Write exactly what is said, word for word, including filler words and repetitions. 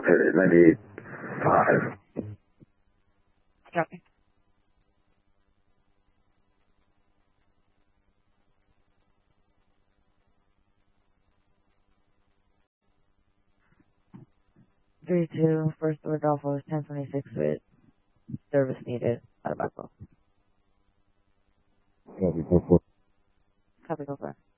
ninety-five. Copy. three two, first order Golf was ten twenty-six with service needed out of Buckle. Copy, four four. Copy, go for it.